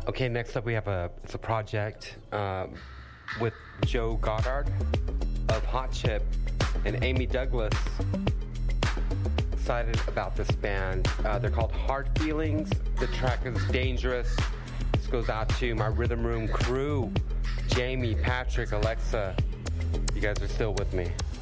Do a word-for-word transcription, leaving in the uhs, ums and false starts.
Okay, next up we have a it's a project um, with Joe Goddard of Hot Chip and Amy Douglas. Excited about this band. Uh, they're called Hard Feelings. The track is Dangerous. This goes out to my Rhythm Room crew, Jamie, Patrick, Alexa. You guys are still with me.